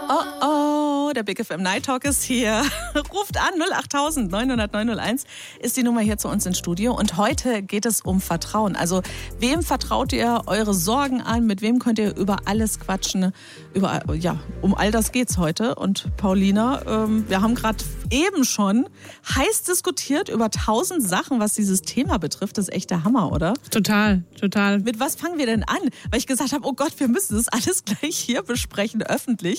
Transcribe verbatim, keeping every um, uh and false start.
Oh, oh, der Big F M Night Talk ist hier. Ruft an, null acht tausend neunhundert neunhunderteins ist die Nummer hier zu uns ins Studio. Und heute geht es um Vertrauen. Also, wem vertraut ihr eure Sorgen an? Mit wem könnt ihr über alles quatschen? Über, ja, um all das geht's heute. Und Paulina, ähm, wir haben gerade eben schon heiß diskutiert über tausend Sachen, was dieses Thema betrifft. Das ist echt der Hammer, oder? Total, total. Mit was fangen wir denn an? Weil ich gesagt habe, oh Gott, wir müssen das alles gleich hier besprechen, öffentlich.